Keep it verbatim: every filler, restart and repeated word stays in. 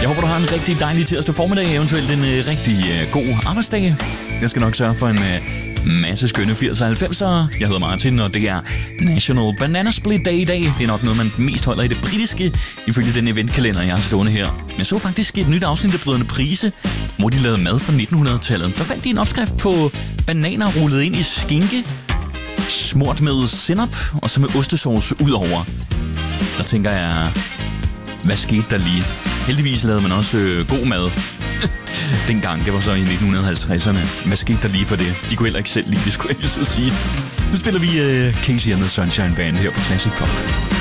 Jeg håber, du har en rigtig dejlig tirsdag formiddag, eventuelt en uh, rigtig uh, god arbejdsdag. Jeg skal nok sørge for en uh, masse skønne firserne og halvfemsere. Jeg hedder Martin, og det er National Banana Split Day i dag. Det er nok noget, man mest holder i det britiske, ifølge den eventkalender, jeg har stående her. Jeg så faktisk et nyt afsnit af Brødrene Price, hvor de lavede mad fra nitten hundrede-tallet. Der fandt de en opskrift på bananer rullet ind i skinke, smurt med sennep og så med ostesauce ud over. Der tænker jeg, hvad skete der lige? Heldigvis lavede man også øh, god mad dengang. Det var så i nitten halvtredserne. Hvad skete der lige for det? De kunne heller ikke selv lide det, skulle jeg så sige. Nu spiller vi øh, Casey and the Sunshine Band her på Classic Pop.